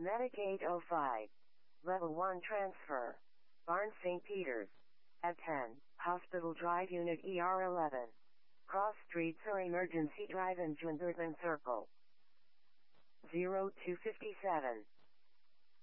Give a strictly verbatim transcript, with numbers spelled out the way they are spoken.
Medic eight oh five. Level one transfer. Barnes Saint Peters. A ten. Hospital Drive Unit E R eleven. Cross Streets or Emergency Drive in Junderton Circle. zero two five seven.